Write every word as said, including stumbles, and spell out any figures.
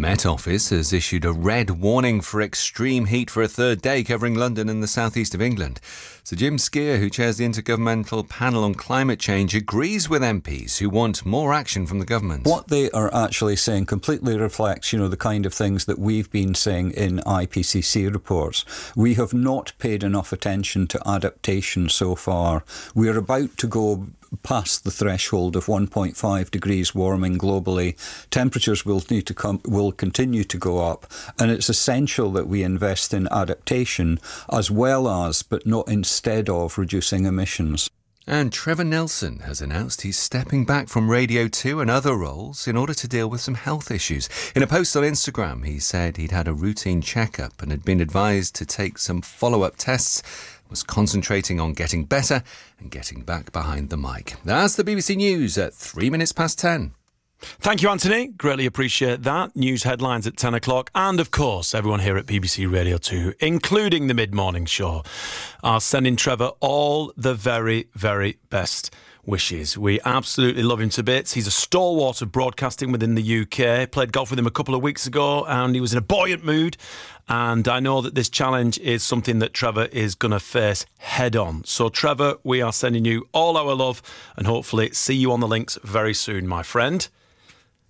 Met Office has issued a red warning for extreme heat for a third day, covering London and the southeast of England. So Jim Skeer, who chairs the Intergovernmental Panel on Climate Change, agrees with M Ps who want more action from the government. What they are actually saying completely reflects, you know, the kind of things that we've been saying in I P C C reports. We have not paid enough attention to adaptation so far. We are about to go past the threshold of one point five degrees warming globally. Temperatures will need to come, will continue to go up, and it's essential that we invest in adaptation as well as, but not instead of, reducing emissions. And Trevor Nelson has announced he's stepping back from Radio two and other roles in order to deal with some health issues. In a post on Instagram, he said he'd had a routine checkup and had been advised to take some follow-up tests, was concentrating on getting better and getting back behind the mic. That's the B B C News at three minutes past ten. Thank you, Anthony. Greatly appreciate that. News headlines at ten o'clock. And, of course, everyone here at B B C Radio two, including the mid-morning show, are sending Trevor all the very, very best wishes. We absolutely love him to bits. He's a stalwart of broadcasting within the U K. Played golf with him a couple of weeks ago and he was in a buoyant mood. And I know that this challenge is something that Trevor is going to face head on. So, Trevor, we are sending you all our love and hopefully see you on the links very soon, my friend.